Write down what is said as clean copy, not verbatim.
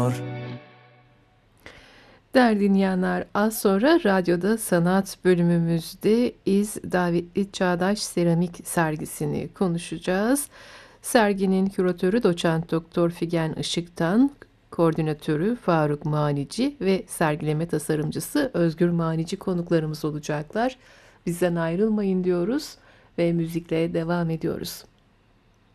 Değerli dinleyenler, az sonra radyoda sanat bölümümüzde davetli Çağdaş Seramik sergisini konuşacağız. Serginin küratörü Doçent Doktor Figen Işık'tan, koordinatörü Faruk Manici ve sergileme tasarımcısı Özgür Manici konuklarımız olacaklar. Bizden ayrılmayın diyoruz ve müzikle devam ediyoruz.